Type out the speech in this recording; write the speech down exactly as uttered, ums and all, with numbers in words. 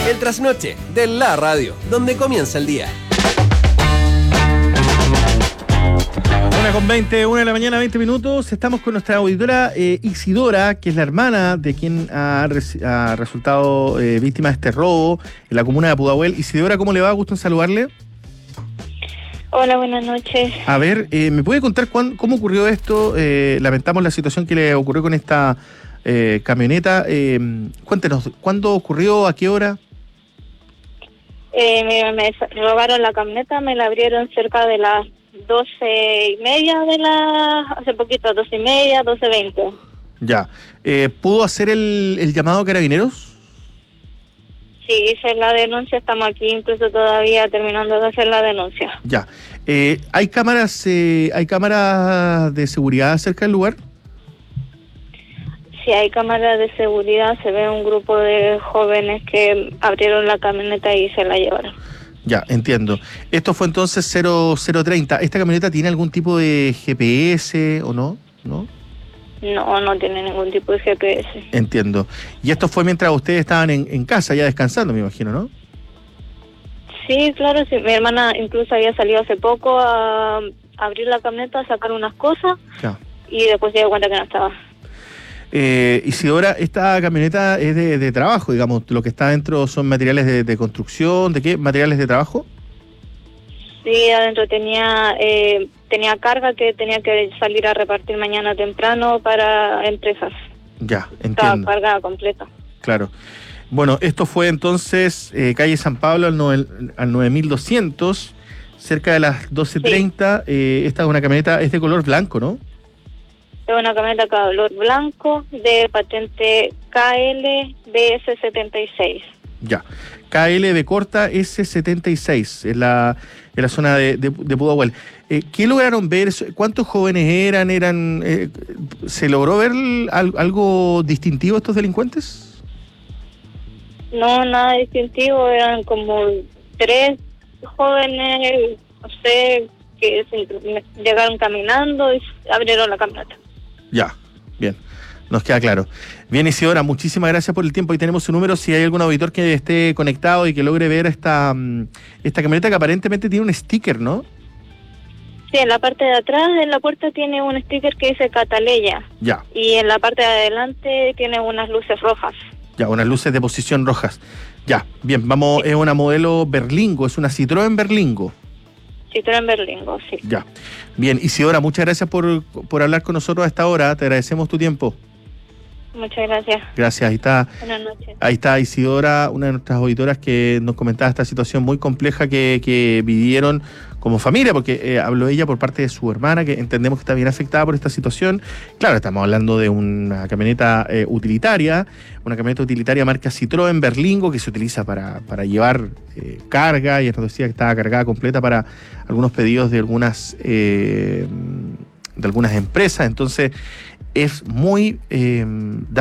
El trasnoche de la radio, donde comienza el día. Una con veinte, una de la mañana, veinte minutos. Estamos con nuestra auditora eh, Isidora, que es la hermana de quien ha, res, ha resultado eh, víctima de este robo en la comuna de Pudahuel. Isidora, ¿cómo le va? Gusto en saludarle. Hola, buenas noches. A ver, eh, ¿me puede contar cuán, cómo ocurrió esto? Eh, lamentamos la situación que le ocurrió con esta eh, camioneta. Eh, cuéntenos, ¿cuándo ocurrió? ¿A qué hora? Eh, me, me robaron la camioneta, me la abrieron cerca de las doce y media de la... hace poquito, doce y media, doce veinte. Ya. Eh, ¿Pudo hacer el, el llamado a Carabineros? Sí, hice la denuncia, estamos aquí incluso todavía terminando de hacer la denuncia. Ya. Eh, ¿Hay cámaras eh, hay cámaras de seguridad cerca del lugar? Sí, hay cámaras de seguridad, se ve un grupo de jóvenes que abrieron la camioneta y se la llevaron. Ya, entiendo. Esto fue entonces cero cero treinta. ¿Esta camioneta tiene algún tipo de G P S o no? ¿No? No, no tiene ningún tipo de G P S. Entiendo. Y esto fue mientras ustedes estaban en, en casa ya descansando, me imagino, ¿no? Sí, claro, sí. Mi hermana incluso había salido hace poco a abrir la camioneta, a sacar unas cosas, Ya. y después se dio cuenta que no estaba. Eh, Isidora, esta camioneta es de, de trabajo, digamos, lo que está dentro son materiales de, de construcción, ¿de qué? ¿Materiales de trabajo? Sí, adentro tenía eh, tenía carga que tenía que salir a repartir mañana temprano para empresas. Ya, Estaba entiendo. carga completa. Claro. Bueno, esto fue entonces eh, calle San Pablo al, nove, al nueve mil doscientos, cerca de las doce treinta. Sí. Eh, esta es una camioneta, es de color blanco, ¿no? Es una camioneta de color blanco de patente K L B S setenta y seis. Ya. K L B corta S setenta y seis, en la, en la zona de, de, de Pudahuel. Eh, ¿Qué lograron ver? ¿Cuántos jóvenes eran? eran eh, ¿Se logró ver algo distintivo de estos delincuentes? No, nada distintivo. Eran como tres jóvenes, no sé, que se, llegaron caminando y abrieron la camioneta. Ya, bien. Nos queda claro. Bien, Isidora, muchísimas gracias por el tiempo. Ahí tenemos su número. Si hay algún auditor que esté conectado y que logre ver esta, esta camioneta que aparentemente tiene un sticker, ¿no? Sí, en la parte de atrás, en la puerta, tiene un sticker que dice Cataleya. Ya. Y en la parte de adelante tiene unas luces rojas. Ya, unas luces de posición rojas. Ya, bien, vamos, sí. Es una modelo Berlingo, es una Citroën Berlingo. Citroën Berlingo, sí. Ya. Bien, Isidora, muchas gracias por, por hablar con nosotros a esta hora. Te agradecemos tu tiempo. Muchas gracias. Gracias, ahí está. Buenas noches. Ahí está Isidora, una de nuestras auditoras que nos comentaba esta situación muy compleja que, que vivieron como familia, porque eh, habló ella por parte de su hermana, que entendemos que está bien afectada por esta situación. Claro, estamos hablando de una camioneta eh, utilitaria, una camioneta utilitaria marca Citroën Berlingo, que se utiliza para, para llevar eh, carga, y nos decía que estaba cargada completa para algunos pedidos de algunas, eh, de algunas empresas. Entonces, es muy... Eh,